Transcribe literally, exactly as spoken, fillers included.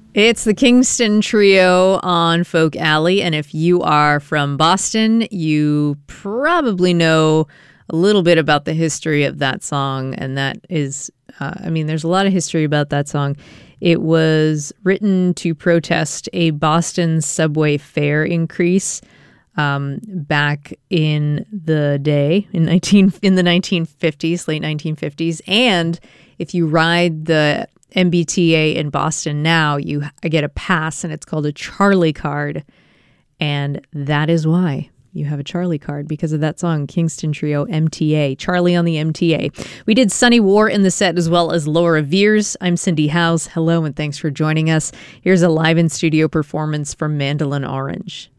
It's the Kingston Trio on Folk Alley, and if you are from Boston, you probably know a little bit about the history of that song, and that is, uh, I mean, there's a lot of history about that song. It was written to protest a Boston subway fare increase um, back in the day, in nineteen in the nineteen fifties, late nineteen fifties, and if you ride the M B T A in Boston now, you get a pass, and it's called a Charlie card. And that is why you have a Charlie card, because of that song, Kingston Trio, M T A, Charlie on the M T A. We did Sunny War in the set, as well as Laura Veers. I'm Cindy Howes. Hello, and thanks for joining us. Here's a live in studio performance from Mandolin Orange.